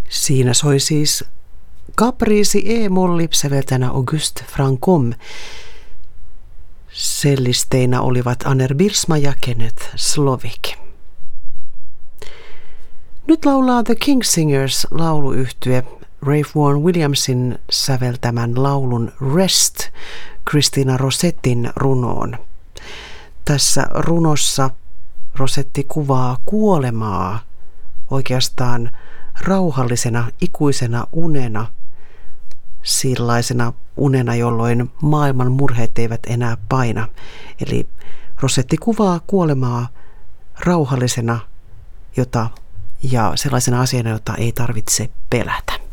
Siinä soi siis Capricci E-molli säveltänä Auguste Franchomme. Sellisteinä olivat Aner Birsma ja Kenneth Slovik. Nyt laulaa The Kingsingers lauluyhtye Ralph Vaughan Williamsin säveltämän laulun Rest Christina Rossettin runoon. Tässä runossa Rossetti kuvaa kuolemaa oikeastaan rauhallisena ikuisena unena, sellaisena unena, jolloin maailman murheet eivät enää paina. Eli Rossetti kuvaa kuolemaa rauhallisena ja sellaisena asiana, jota ei tarvitse pelätä.